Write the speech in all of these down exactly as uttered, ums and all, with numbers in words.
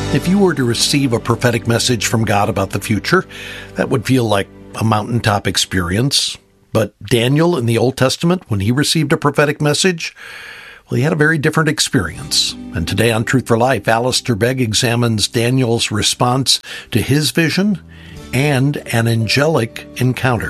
If you were to receive a prophetic message from God about the future, that would feel like a mountaintop experience. But Daniel in the Old Testament, when he received a prophetic message, well, he had a very different experience. And today on Truth for Life, Alistair Begg examines Daniel's response to his vision and an angelic encounter.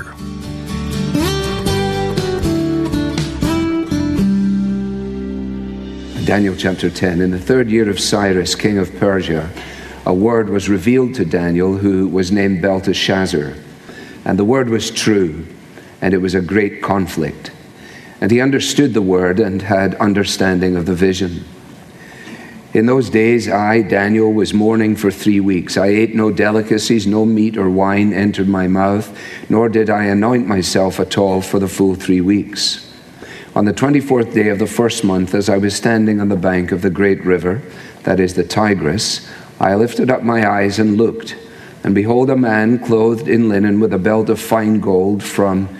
Daniel chapter ten. In the third year of Cyrus, king of Persia, a word was revealed to Daniel, who was named Belteshazzar. And the word was true, and it was a great conflict. And he understood the word and had understanding of the vision. In those days, I, Daniel, was mourning for three weeks. I ate no delicacies, no meat or wine entered my mouth, nor did I anoint myself at all for the full three weeks. On the twenty-fourth day of the first month, as I was standing on the bank of the great river, that is the Tigris, I lifted up my eyes and looked, and behold, a man clothed in linen with a belt of fine gold from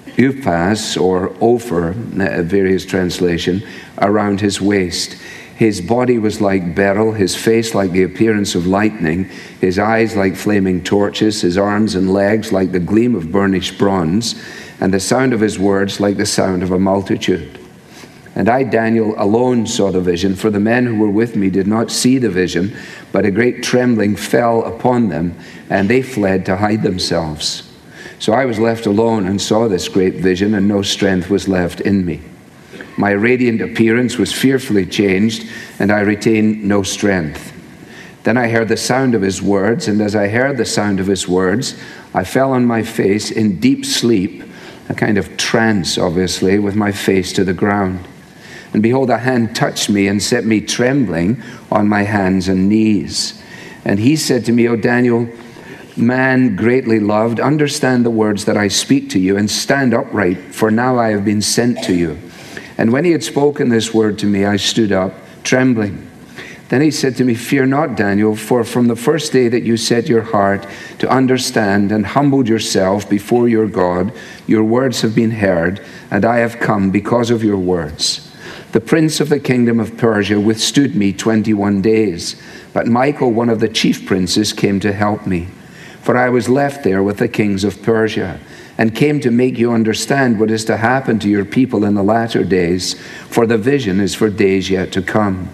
Uphaz or Ophir, various translation, around his waist. His body was like beryl, his face like the appearance of lightning, his eyes like flaming torches, his arms and legs like the gleam of burnished bronze, and the sound of his words like the sound of a multitude. And I, Daniel, alone saw the vision, for the men who were with me did not see the vision, but a great trembling fell upon them, and they fled to hide themselves. So I was left alone and saw this great vision, and no strength was left in me. My radiant appearance was fearfully changed, and I retained no strength. Then I heard the sound of his words, and as I heard the sound of his words, I fell on my face in deep sleep, a kind of trance, obviously, with my face to the ground. And behold, a hand touched me and set me trembling on my hands and knees. And he said to me, O Daniel, man greatly loved, understand the words that I speak to you and stand upright, for now I have been sent to you. And when he had spoken this word to me, I stood up, trembling. Then he said to me, fear not, Daniel, for from the first day that you set your heart to understand and humbled yourself before your God, your words have been heard, and I have come because of your words. The prince of the kingdom of Persia withstood me twenty-one days, but Michael, one of the chief princes, came to help me. For I was left there with the kings of Persia, and came to make you understand what is to happen to your people in the latter days, for the vision is for days yet to come.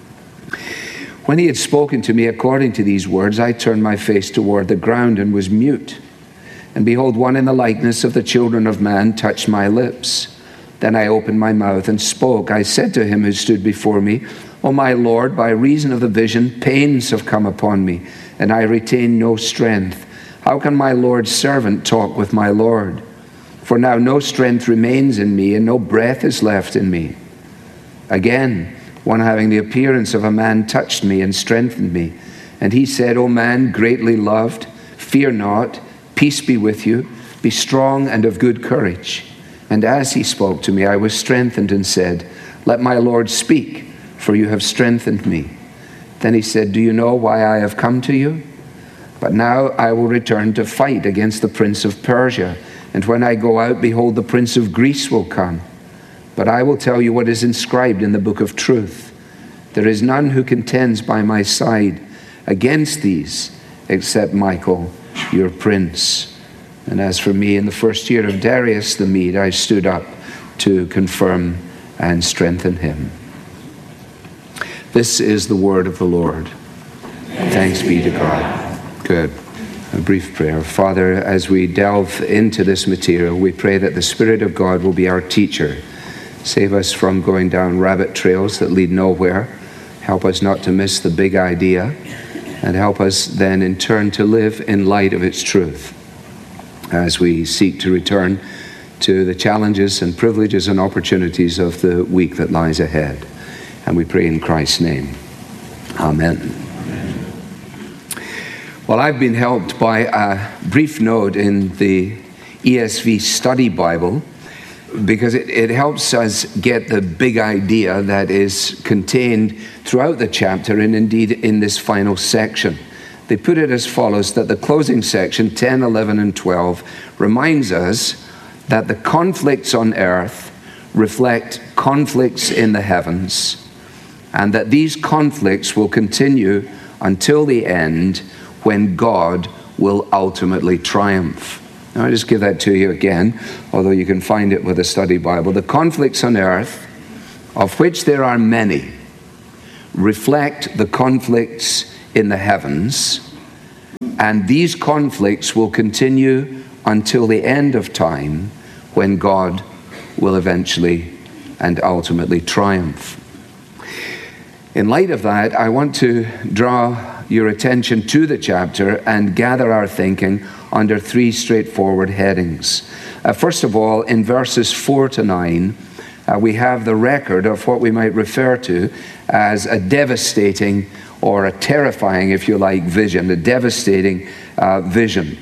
When he had spoken to me according to these words, I turned my face toward the ground and was mute. And behold, one in the likeness of the children of man touched my lips. Then I opened my mouth and spoke. I said to him who stood before me, O my Lord, by reason of the vision, pains have come upon me, and I retain no strength. How can my Lord's servant talk with my Lord? For now no strength remains in me, and no breath is left in me. Again, one having the appearance of a man touched me and strengthened me. And he said, O man greatly loved, fear not, peace be with you, be strong and of good courage. And as he spoke to me, I was strengthened and said, let my Lord speak, for you have strengthened me. Then he said, do you know why I have come to you? But now I will return to fight against the prince of Persia. And when I go out, behold, the prince of Greece will come. But I will tell you what is inscribed in the book of truth. There is none who contends by my side against these, except Michael, your prince. And as for me, in the first year of Darius the Mede, I stood up to confirm and strengthen him. This is the word of the Lord. Thanks be to God. Good. A brief prayer. Father, as we delve into this material, we pray that the Spirit of God will be our teacher. Save us from going down rabbit trails that lead nowhere. Help us not to miss the big idea. And help us then in turn to live in light of its truth as we seek to return to the challenges and privileges and opportunities of the week that lies ahead. And we pray in Christ's name. Amen. Well, I've been helped by a brief note in the E S V Study Bible because it, it helps us get the big idea that is contained throughout the chapter and indeed in this final section. They put it as follows, that the closing section, ten, eleven, and twelve, reminds us that the conflicts on earth reflect conflicts in the heavens, and that these conflicts will continue until the end, when God will ultimately triumph. Now, I'll just give that to you again, although you can find it with a study Bible. The conflicts on earth, of which there are many, reflect the conflicts in the heavens, and these conflicts will continue until the end of time, when God will eventually and ultimately triumph. In light of that, I want to draw your attention to the chapter and gather our thinking under three straightforward headings. Uh, first of all, in verses four to nine, uh, we have the record of what we might refer to as a devastating or a terrifying, if you like, vision, a devastating uh, vision.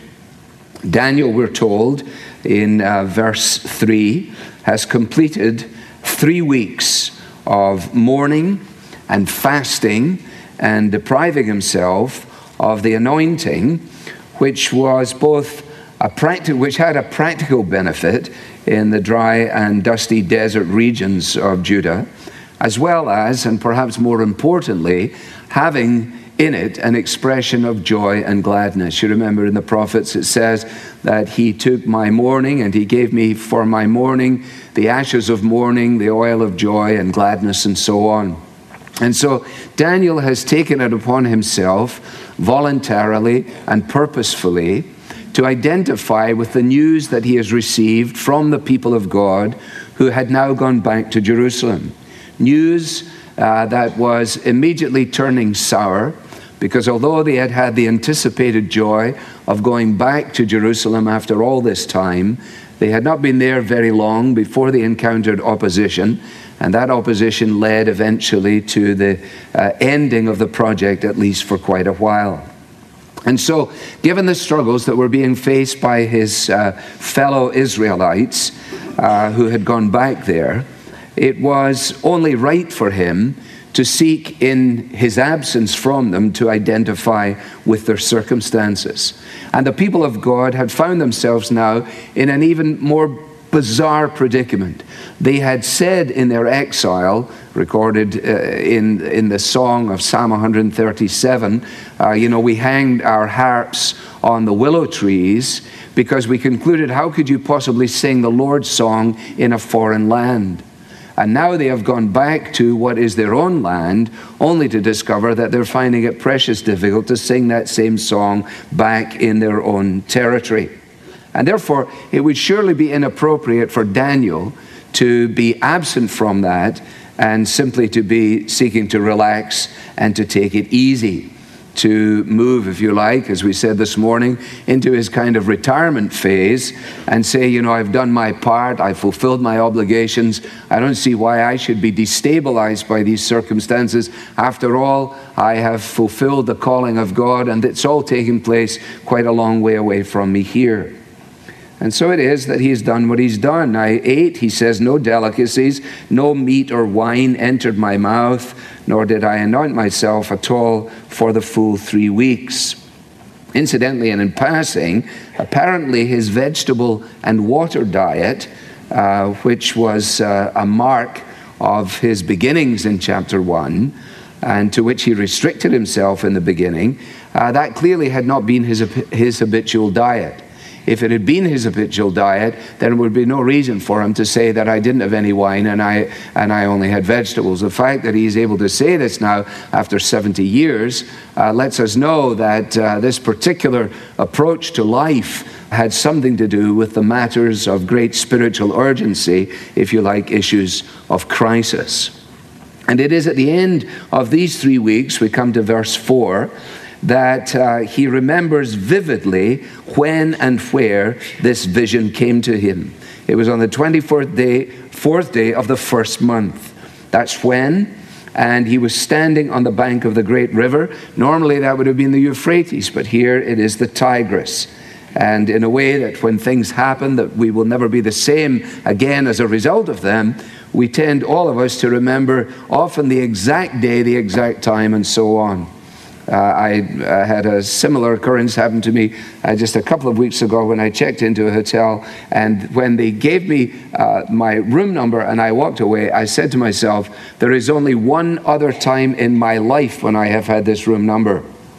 Daniel, we're told in uh, verse three, has completed three weeks of mourning and fasting and depriving himself of the anointing, which was both a practical, which had a practical benefit in the dry and dusty desert regions of Judah, as well as, and perhaps more importantly, having in it an expression of joy and gladness. You remember in the prophets it says that he took my mourning and he gave me for my mourning the ashes of mourning, the oil of joy and gladness, and so on. And so Daniel has taken it upon himself voluntarily and purposefully to identify with the news that he has received from the people of God who had now gone back to Jerusalem. News uh, that was immediately turning sour, because although they had had the anticipated joy of going back to Jerusalem after all this time, they had not been there very long before they encountered opposition, and that opposition led eventually to the uh, ending of the project, at least for quite a while. And so, given the struggles that were being faced by his uh, fellow Israelites uh, who had gone back there, it was only right for him to seek in his absence from them to identify with their circumstances. And the people of God had found themselves now in an even more bizarre predicament. They had said in their exile, recorded uh, in, in the song of Psalm one thirty-seven, uh, you know, we hanged our harps on the willow trees because we concluded, how could you possibly sing the Lord's song in a foreign land? And now they have gone back to what is their own land, only to discover that they're finding it precious difficult to sing that same song back in their own territory. And therefore, it would surely be inappropriate for Daniel to be absent from that and simply to be seeking to relax and to take it easy, to move, if you like, as we said this morning, into his kind of retirement phase and say, you know, I've done my part, I've fulfilled my obligations, I don't see why I should be destabilized by these circumstances. After all, I have fulfilled the calling of God, and it's all taking place quite a long way away from me here. And so it is that he's done what he's done. I ate, he says, no delicacies, no meat or wine entered my mouth, nor did I anoint myself at all for the full three weeks. Incidentally, and in passing, apparently his vegetable and water diet, uh, which was uh, a mark of his beginnings in chapter one, and to which he restricted himself in the beginning, uh, that clearly had not been his, his habitual diet. If it had been his habitual diet, then there would be no reason for him to say that I didn't have any wine and I and I only had vegetables. The fact that he's able to say this now after seventy years uh, lets us know that uh, this particular approach to life had something to do with the matters of great spiritual urgency, if you like, issues of crisis. And it is at the end of these three weeks, we come to verse four, that uh, he remembers vividly when and where this vision came to him. It was on the twenty-fourth day, fourth day of the first month. That's when, and he was standing on the bank of the great river. Normally that would have been the Euphrates, but here it is the Tigris. And in a way that when things happen that we will never be the same again as a result of them, we tend, all of us, to remember often the exact day, the exact time, and so on. Uh, I uh, had a similar occurrence happen to me uh, just a couple of weeks ago when I checked into a hotel, and when they gave me uh, my room number and I walked away, I said to myself, there is only one other time in my life when I have had this room number.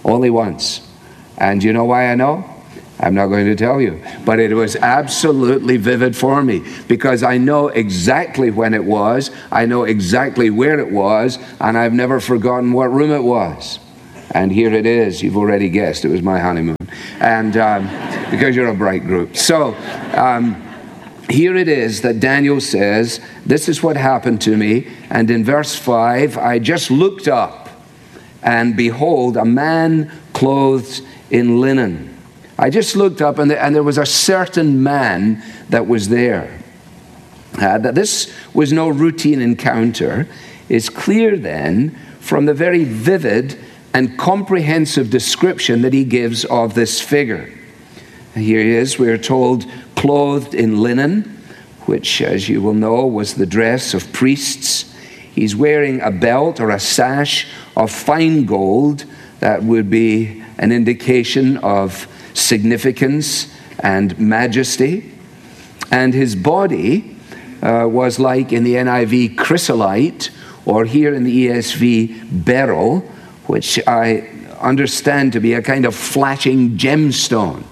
Only once. And you know why I know? I'm not going to tell you. But it was absolutely vivid for me, because I know exactly when it was, I know exactly where it was, and I've never forgotten what room it was. And here it is. You've already guessed. It was my honeymoon. And um, because you're a bright group. So um, here it is that Daniel says, this is what happened to me. And in verse five, I just looked up, and behold, a man clothed in linen. I just looked up, and, the, and there was a certain man that was there. Uh, that this was no routine encounter is clear then from the very vivid and comprehensive description that he gives of this figure. Here he is, we are told, clothed in linen, which, as you will know, was the dress of priests. He's wearing a belt or a sash of fine gold that would be an indication of significance and majesty. And his body uh, was like, in the N I V, chrysolite, or here in the E S V, beryl, which I understand to be a kind of flashing gemstone.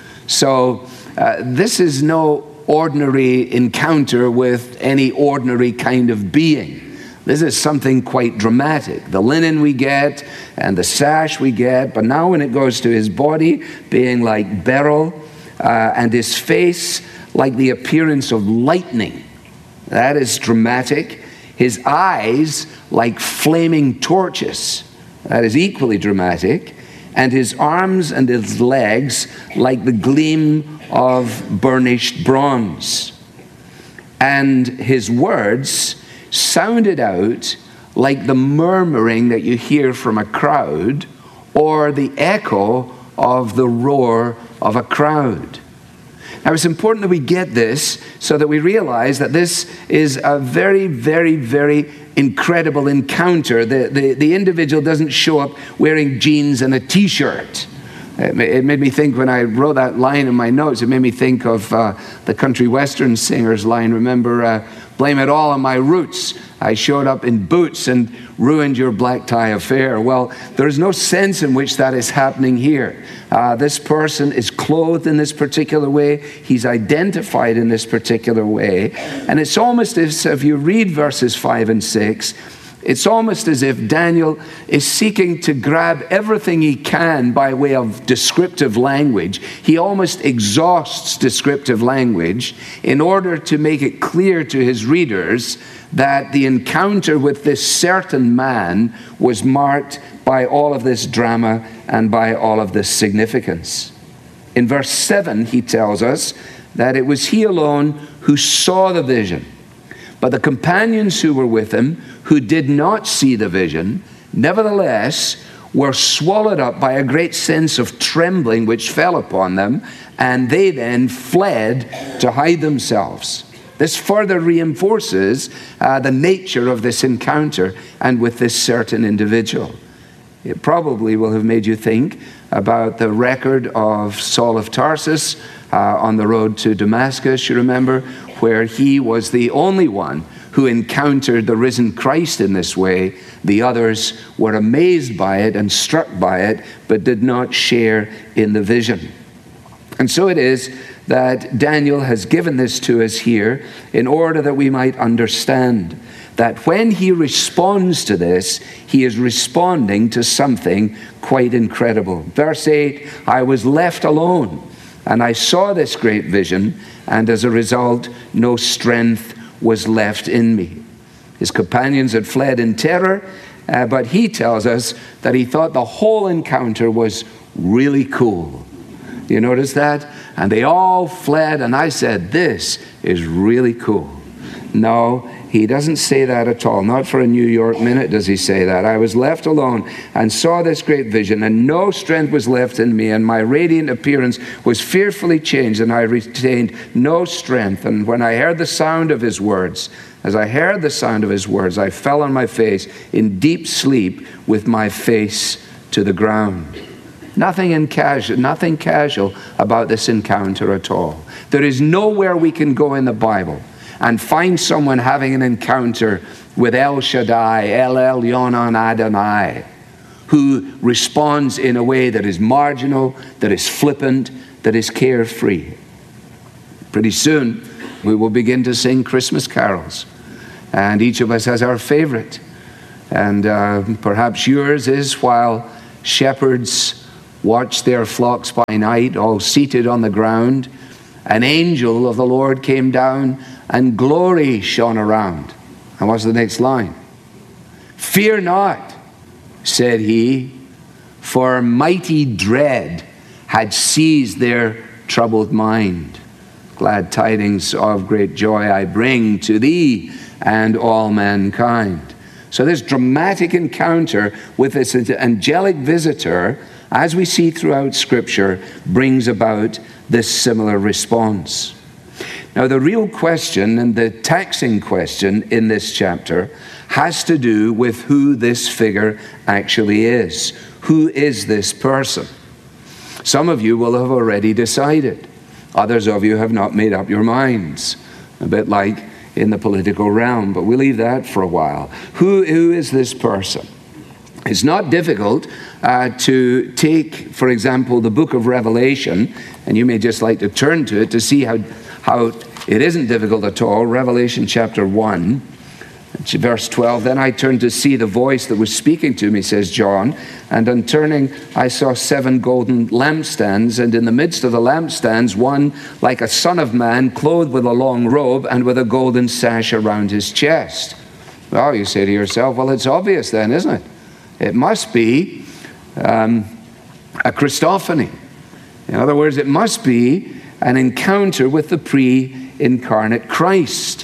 So uh, this is no ordinary encounter with any ordinary kind of being. This is something quite dramatic. The linen we get and the sash we get, but now when it goes to his body being like beryl uh, and his face like the appearance of lightning, that is dramatic. His eyes like flaming torches. That is equally dramatic. And his arms and his legs like the gleam of burnished bronze. And his words sounded out like the murmuring that you hear from a crowd, or the echo of the roar of a crowd. Now, it's important that we get this so that we realize that this is a very, very, very incredible encounter. The, the, the individual doesn't show up wearing jeans and a t-shirt. It made me think, when I wrote that line in my notes, it made me think of uh, the country western singer's line, remember, uh, blame it all on my roots. I showed up in boots and ruined your black tie affair. Well, there's no sense in which that is happening here. Uh, this person is clothed in this particular way. He's identified in this particular way. And it's almost as if you read verses five and six, it's almost as if Daniel is seeking to grab everything he can by way of descriptive language. He almost exhausts descriptive language in order to make it clear to his readers that the encounter with this certain man was marked by all of this drama and by all of this significance. In verse seven, he tells us that it was he alone who saw the vision. But the companions who were with him, who did not see the vision, nevertheless were swallowed up by a great sense of trembling which fell upon them, and they then fled to hide themselves. This further reinforces uh, the nature of this encounter and with this certain individual. It probably will have made you think about the record of Saul of Tarsus uh, on the road to Damascus, you remember, where he was the only one who encountered the risen Christ in this way. The others were amazed by it and struck by it, but did not share in the vision. And so it is that Daniel has given this to us here in order that we might understand that when he responds to this, he is responding to something quite incredible. Verse eight, I was left alone, and I saw this great vision, and as a result, no strength was left in me. His companions had fled in terror, uh, but he tells us that he thought the whole encounter was really cool. You notice that? And they all fled, and I said, this is really cool. No, he doesn't say that at all. Not for a New York minute does he say that. I was left alone and saw this great vision, and no strength was left in me, and my radiant appearance was fearfully changed, and I retained no strength. And when I heard the sound of his words, as I heard the sound of his words, I fell on my face in deep sleep with my face to the ground. Nothing in casual, nothing casual about this encounter at all. There is nowhere we can go in the Bible and find someone having an encounter with El Shaddai, El Elyon Adonai, who responds in a way that is marginal, that is flippant, that is carefree. Pretty soon, we will begin to sing Christmas carols, and each of us has our favorite. And uh, perhaps yours is while shepherds watched their flocks by night, all seated on the ground, an angel of the Lord came down and glory shone around. And what's the next line? Fear not, said he, for mighty dread had seized their troubled mind. Glad tidings of great joy I bring to thee and all mankind. So this dramatic encounter with this angelic visitor, as we see throughout Scripture, brings about this similar response. Now, the real question and the taxing question in this chapter has to do with who this figure actually is. Who is this person? Some of you will have already decided. Others of you have not made up your minds. A bit like in the political realm, but we'll leave that for a while. Who, who is this person? It's not difficult uh, to take, for example, the book of Revelation, and you may just like to turn to it to see how, how it isn't difficult at all. Revelation chapter one, verse twelve, then I turned to see the voice that was speaking to me, says John, and on turning I saw seven golden lampstands, and in the midst of the lampstands one like a son of man, clothed with a long robe and with a golden sash around his chest. Well, you say to yourself, well, it's obvious then, isn't it? It must be um, a Christophany. In other words, it must be an encounter with the pre-incarnate Christ.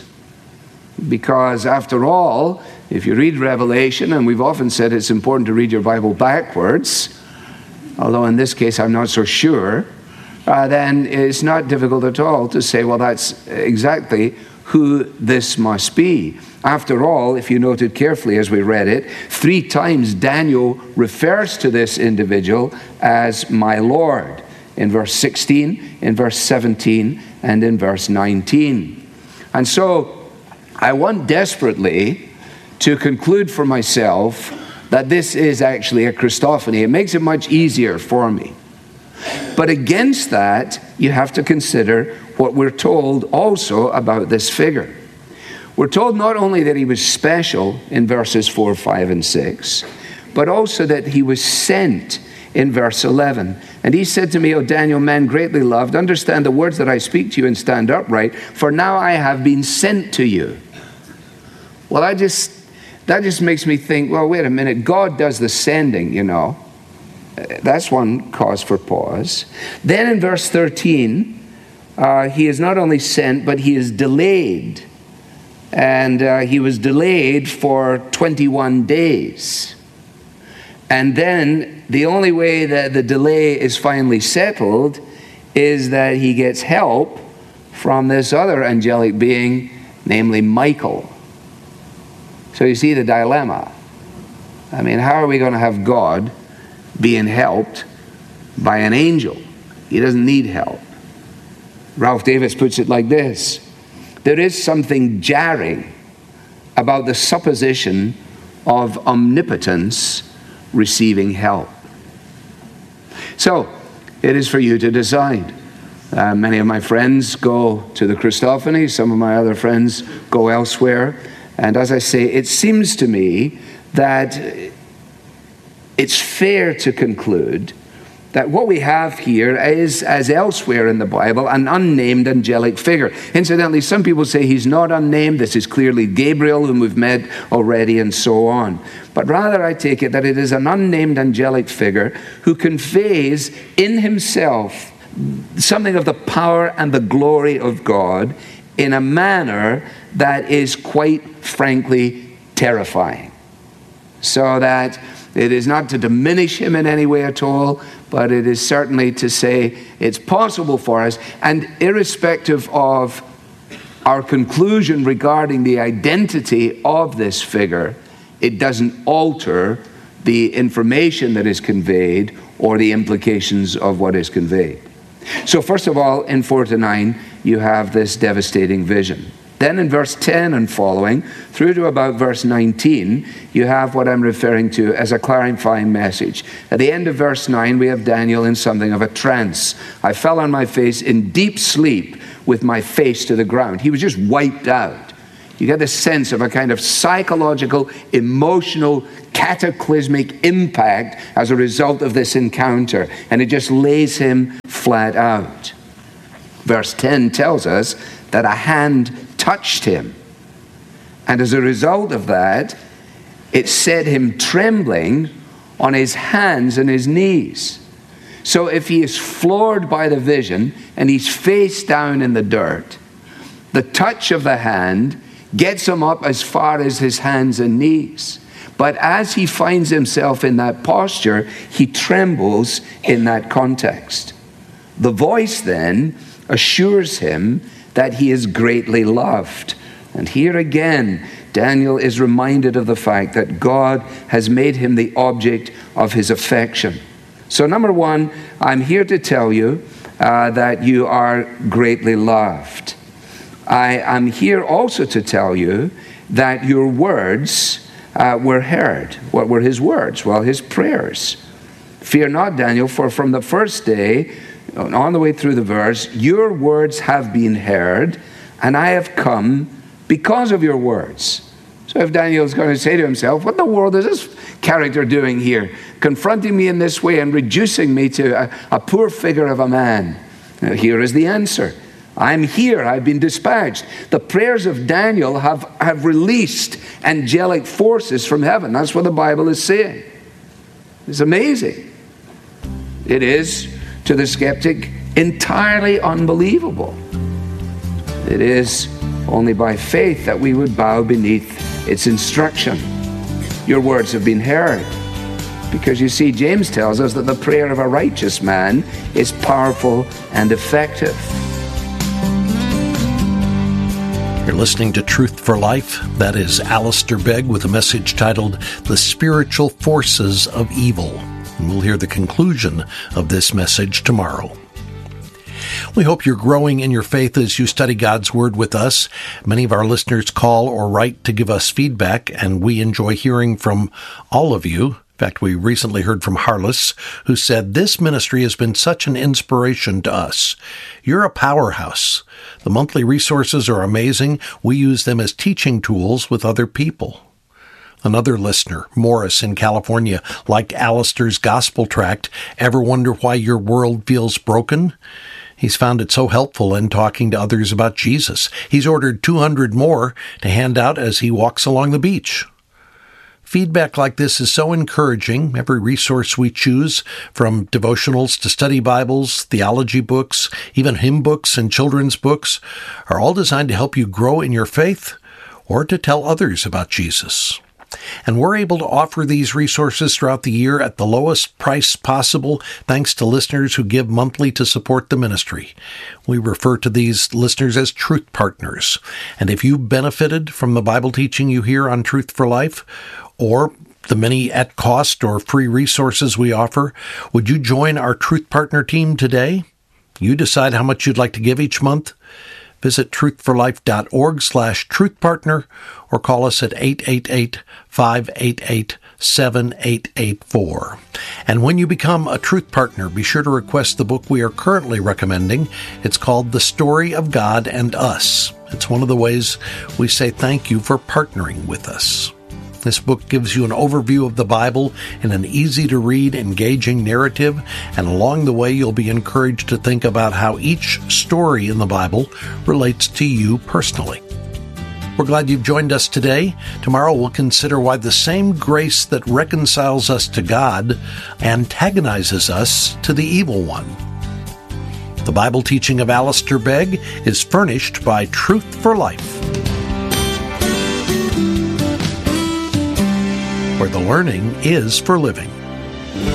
Because after all, if you read Revelation, and we've often said it's important to read your Bible backwards, although in this case I'm not so sure, uh, then it's not difficult at all to say, well, that's exactly who this must be. After all, if you noted carefully as we read it, three times Daniel refers to this individual as my Lord. In verse sixteen, in verse seventeen, and in verse nineteen. And so, I want desperately to conclude for myself that this is actually a Christophany. It makes it much easier for me. But against that, you have to consider what we're told also about this figure. We're told not only that he was special in verses four, five, and six, but also that he was sent in verse eleven. And he said to me, O Daniel, man greatly loved, understand the words that I speak to you and stand upright, for now I have been sent to you. Well, I just, that just makes me think, well, wait a minute, God does the sending, you know. That's one cause for pause. Then in verse thirteen, uh, he is not only sent, but he is delayed. And uh, he was delayed for twenty-one days. And then the only way that the delay is finally settled is that he gets help from this other angelic being, namely Michael. So you see the dilemma. I mean, how are we going to have God being helped by an angel? He doesn't need help. Ralph Davis puts it like this: there is something jarring about the supposition of omnipotence receiving help. So, it is for you to decide. Uh, many of my friends go to the Christophany. Some of my other friends go elsewhere. And as I say, it seems to me that it's fair to conclude that what we have here is, as elsewhere in the Bible, an unnamed angelic figure. Incidentally, some people say he's not unnamed. This is clearly Gabriel, whom we've met already, and so on. But rather, I take it that it is an unnamed angelic figure who conveys in himself something of the power and the glory of God in a manner that is quite frankly terrifying. So that it is not to diminish him in any way at all, but it is certainly to say it's possible for us, and irrespective of our conclusion regarding the identity of this figure, it doesn't alter the information that is conveyed or the implications of what is conveyed. So first of all, in four to nine, you have this devastating vision. Then in verse ten and following, through to about verse nineteen, you have what I'm referring to as a clarifying message. At the end of verse nine, we have Daniel in something of a trance. I fell on my face in deep sleep with my face to the ground. He was just wiped out. You get the sense of a kind of psychological, emotional, cataclysmic impact as a result of this encounter. And it just lays him flat out. Verse ten tells us that a hand touched him. And as a result of that, it set him trembling on his hands and his knees. So if he is floored by the vision and he's face down in the dirt, the touch of the hand gets him up as far as his hands and knees. But as he finds himself in that posture, he trembles in that context. The voice then assures him that he is greatly loved. And here again, Daniel is reminded of the fact that God has made him the object of his affection. So number one, I'm here to tell you uh, that you are greatly loved. I am here also to tell you that your words uh, were heard. What were his words? Well, his prayers. Fear not, Daniel, for from the first day on the way through the verse, your words have been heard, and I have come because of your words. So if Daniel's going to say to himself, what in the world is this character doing here, confronting me in this way and reducing me to a, a poor figure of a man? Now, here is the answer. I'm here. I've been dispatched. The prayers of Daniel have, have released angelic forces from heaven. That's what the Bible is saying. It's amazing. It is, to the skeptic, entirely unbelievable. It is only by faith that we would bow beneath its instruction. Your words have been heard. Because you see, James tells us that the prayer of a righteous man is powerful and effective. You're listening to Truth for Life. That is Alistair Begg with a message titled The Spiritual Forces of Evil. And we'll hear the conclusion of this message tomorrow. We hope you're growing in your faith as you study God's Word with us. Many of our listeners call or write to give us feedback, and we enjoy hearing from all of you. In fact, we recently heard from Harless, who said, this ministry has been such an inspiration to us. You're a powerhouse. The monthly resources are amazing. We use them as teaching tools with other people. Another listener, Morris in California, liked Alistair's gospel tract, Ever Wonder Why Your World Feels Broken? He's found it so helpful in talking to others about Jesus. He's ordered two hundred more to hand out as he walks along the beach. Feedback like this is so encouraging. Every resource we choose, from devotionals to study Bibles, theology books, even hymn books and children's books, are all designed to help you grow in your faith or to tell others about Jesus. And we're able to offer these resources throughout the year at the lowest price possible, thanks to listeners who give monthly to support the ministry. We refer to these listeners as Truth Partners. And if you benefited from the Bible teaching you hear on Truth for Life, or the many at-cost or free resources we offer, would you join our Truth Partner team today? You decide how much you'd like to give each month. Visit truthforlife.org slash truthpartner or call us at eight eight eight, five eight eight, seven eight eight four. And when you become a Truth Partner, be sure to request the book we are currently recommending. It's called The Story of God and Us. It's one of the ways we say thank you for partnering with us. This book gives you an overview of the Bible in an easy-to-read, engaging narrative, and along the way you'll be encouraged to think about how each story in the Bible relates to you personally. We're glad you've joined us today. Tomorrow we'll consider why the same grace that reconciles us to God antagonizes us to the evil one. The Bible teaching of Alistair Begg is furnished by Truth for Life, where the learning is for living.